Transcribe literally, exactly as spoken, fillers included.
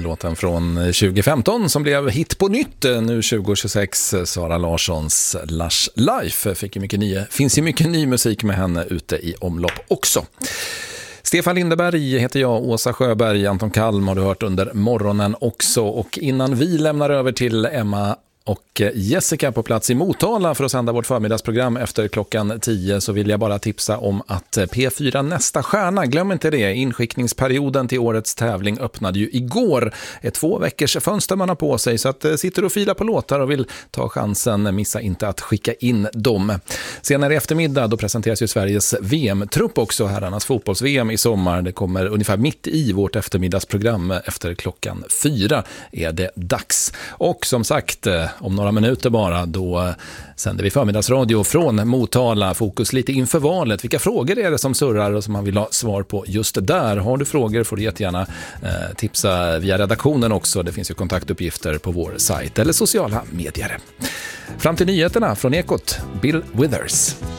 låten från tjugo femton som blev hit på nytt nu tjugo tjugosex. Sara Larssons Lush Life fick ju mycket ny, finns ju mycket ny musik med henne ute i omlopp också. Stefan Lindeberg heter jag, Åsa Sjöberg, Anton Kalm har du hört under morgonen också. Och innan vi lämnar över till Emma och Jessica på plats i Motala för att sända vårt förmiddagsprogram efter klockan tio, så vill jag bara tipsa om att P fyra Nästa stjärna, glöm inte det, inskickningsperioden till årets tävling öppnade ju igår. Ett två veckors fönster man har på sig, så att sitter och filar på låtar och vill ta chansen, missa inte att skicka in dem. Senare i eftermiddag då presenteras ju Sveriges V M-trupp också, herrarnas fotbolls-V M i sommar. Det kommer ungefär mitt i vårt eftermiddagsprogram, efter klockan fyra är det dags. Och som sagt, om några minuter bara, då sänder vi förmiddagsradio från Motala. Fokus lite inför valet. Vilka frågor är det som surrar och som man vill ha svar på just där? Har du frågor får du jättegärna eh, tipsa via redaktionen också. Det finns ju kontaktuppgifter på vår sajt eller sociala medier. Fram till nyheterna från Ekot, Bill Withers.